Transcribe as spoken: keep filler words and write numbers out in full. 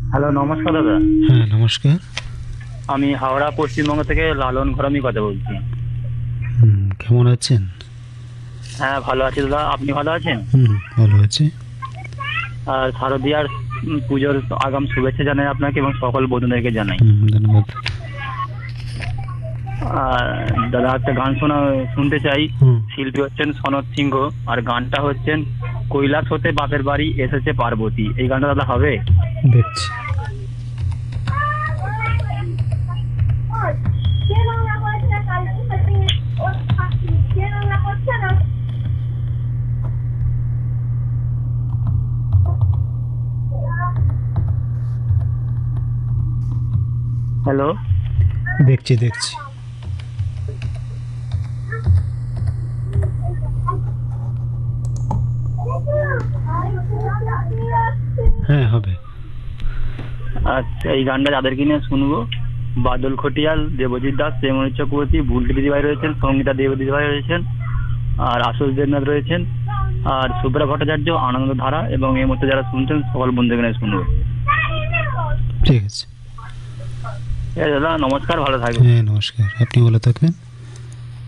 Hello, নমস্কার দাদা। হ্যাঁ নমস্কার। আমি হাওড়া পশ্চিমবঙ্গ থেকে লালন ঘরামি কথা বলছি। হুম, কেমন আছেন? হ্যাঁ, ভালো আছি দাদা। আপনি ভালো আছেন? হুম, ভালো আছি। আর শারদীয়ার উম, পুজোর আগাম শুভেচ্ছা জানাই আপনাকে এবং সকল বন্ধুদেরকে জানাই। হুম, ধন্যবাদ। আর দাদা একটা গান শোনা শুনতে চাই। হুম, শিল্পী হচ্ছেন সনৎ সিংহ, আর গানটা হচ্ছেন কৈলাস হতে বাপের বাড়ি এসেছে পার্বতী। এই গানটা দাদা হবে? দেখছি। হ্যালো। দেখছি দেখছি। হ্যাঁ হবে। আচ্ছা, এই গানটা যাদেরকে নিয়ে শুনবো: বাদল খটিয়াল, দেবজিৎ দাস, প্রেমনীত চক্রবর্তী, বুলটি দিদিভাই রয়েছেন, সঙ্গীতা দেব দিদিভাই রয়েছেন, আর আশুষ দেবনাথ রয়েছেন, আর শুভ্রা ভট্টাচার্য, আনন্দ ধারা, এবং এই মধ্যে যারা শুনছেন সকল বন্ধুকে নিয়ে শুনবো। ঠিক আছে। এই দাদা নমস্কার, ভালো থাকবেন। হ্যাঁ নমস্কার, আপনি ভালো থাকবেন।